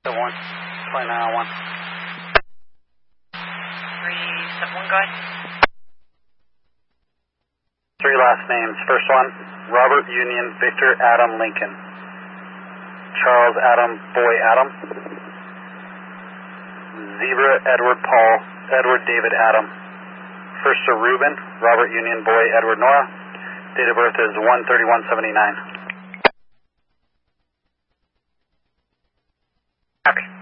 1, 29 on 1. 371, go ahead. 3 last names. First one, Robert Union Victor Adam Lincoln. Charles Adam Boy Adam. Zebra Edward Paul Edward David Adam. First to Ruben Robert Union Boy Edward Nora. Date of birth is 1/31/79. Okay.